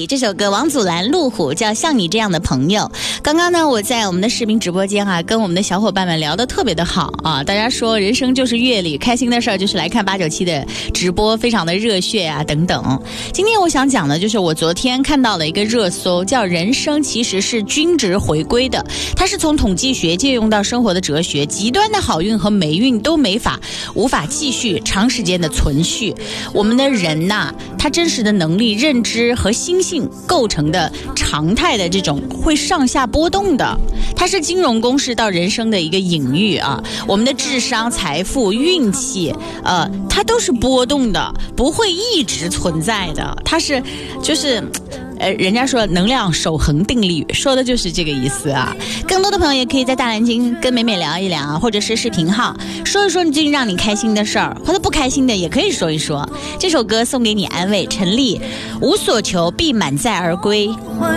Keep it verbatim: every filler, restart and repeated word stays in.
里这首歌，王祖蓝、路虎叫《像你这样的朋友》。刚刚呢，我在我们的视频直播间啊，跟我们的小伙伴们聊得特别的好啊。大家说人生就是阅历，开心的事儿就是来看八九七的直播，非常的热血啊等等。今天我想讲的就是我昨天看到了一个热搜，叫人生其实是均值回归的。它是从统计学借用到生活的哲学，极端的好运和霉运都没法无法继续长时间的存续。我们的人呐、啊，他真实的能力、认知和心性构成的常态的这种会上下波动的，它是金融公式到人生的一个隐喻啊。我们的智商、财富、运气，呃，它都是波动的，不会一直存在的。它是就是。呃，人家说能量守恒定律，说的就是这个意思啊。更多的朋友也可以在大蓝鲸跟美美聊一聊，或者是视频号说一说你最近让你开心的事儿，或者不开心的也可以说一说。这首歌送给你安慰，陈粒无所求必满载而归。